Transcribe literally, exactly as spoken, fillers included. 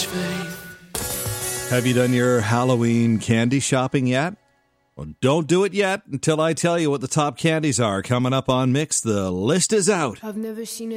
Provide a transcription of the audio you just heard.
faith. Have you done your Halloween candy shopping yet? Well, don't do it yet until I tell you what the top candies are coming up on Mix. The list is out. I've never seen it.